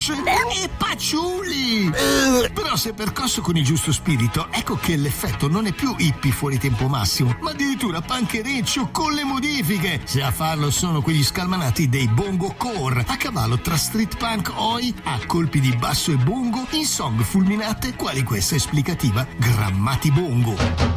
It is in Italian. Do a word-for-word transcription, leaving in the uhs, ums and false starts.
trash e paciuli. Uh, però se percosso con il giusto spirito, ecco che l'effetto non è più hippie fuori tempo massimo, ma addirittura panchereccio con le modifiche. Se a farlo sono quegli scalmanati dei bongo core, a cavallo tra street punk oi a colpi di basso e bongo in song fulminate quali questa esplicativa Grammati Bongo.